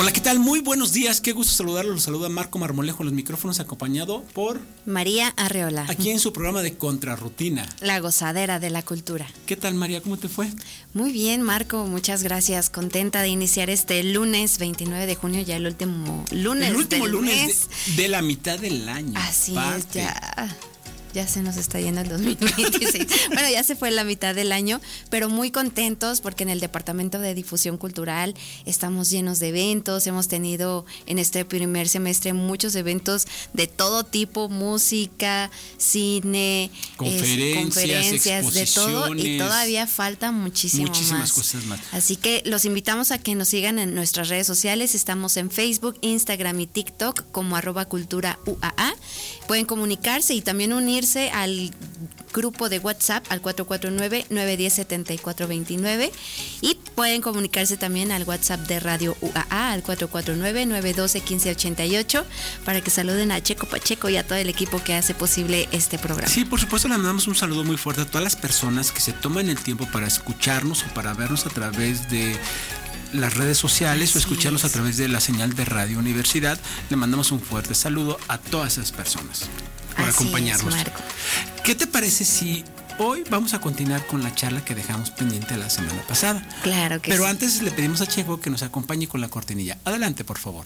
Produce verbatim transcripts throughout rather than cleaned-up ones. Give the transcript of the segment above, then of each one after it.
Hola, ¿qué tal? Muy buenos días, qué gusto saludarlos. Los saluda Marco Marmolejo en los micrófonos, acompañado por María Arreola. Aquí en su programa de Contrarrutina. La gozadera de la cultura. ¿Qué tal, María? ¿Cómo te fue? Muy bien, Marco, muchas gracias. Contenta de iniciar este lunes veintinueve de junio, ya el último lunes El último del lunes mes. de, de la mitad del año. Así parte. es, ya. Ya se nos está yendo el dos mil veintiséis. Bueno, ya se fue la mitad del año, pero muy contentos porque en el Departamento de Difusión Cultural estamos llenos de eventos. Hemos tenido en este primer semestre muchos eventos de todo tipo, música, cine, conferencias, es, conferencias de todo, y todavía falta muchísimo muchísimas más. cosas más. Así que los invitamos a que nos sigan en nuestras redes sociales. Estamos en Facebook, Instagram y TikTok como arroba cultura U A A. Pueden comunicarse y también unir al grupo de WhatsApp al cuatro cuatro nueve, nueve uno cero, siete cuatro dos nueve y pueden comunicarse también al WhatsApp de Radio U A A al cuatro cuatro nueve, nueve uno dos, uno cinco ocho ocho para que saluden a Checo Pacheco y a todo el equipo que hace posible este programa. Sí, por supuesto, le mandamos un saludo muy fuerte a todas las personas que se toman el tiempo para escucharnos o para vernos a través de las redes sociales. Así o escucharnos es. A través de la señal de Radio Universidad. Le mandamos un fuerte saludo a todas esas personas por Así acompañarnos. Es, Marco. ¿Qué te parece si hoy vamos a continuar con la charla que dejamos pendiente la semana pasada? Claro que Pero sí. antes le pedimos a Checo que nos acompañe con la cortinilla. Adelante, por favor.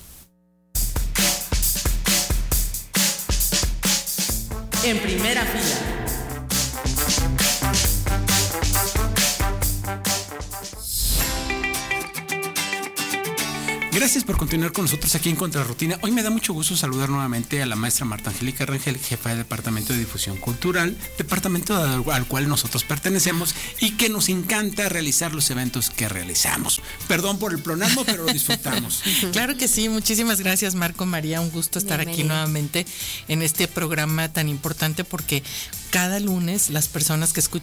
En primera fila. Gracias por continuar con nosotros aquí en Contrarrutina. Hoy me da mucho gusto saludar nuevamente a la maestra Marta Angélica Rangel, jefa del Departamento de Difusión Cultural, departamento al, al cual nosotros pertenecemos y que nos encanta realizar los eventos que realizamos. Perdón por el pleonasmo, pero lo disfrutamos. Claro que sí, muchísimas gracias, Marco, María, un gusto estar Bienvenido. Aquí nuevamente en este programa tan importante porque cada lunes las personas que escuchan